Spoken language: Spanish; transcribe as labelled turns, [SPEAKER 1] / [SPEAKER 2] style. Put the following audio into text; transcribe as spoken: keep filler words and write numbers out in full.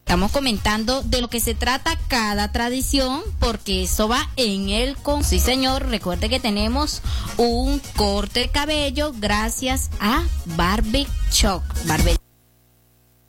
[SPEAKER 1] Estamos comentando de lo que se trata cada tradición, porque eso va en el con. Sí, señor, recuerde que tenemos un corte de cabello gracias a Barbie Shop. Barbe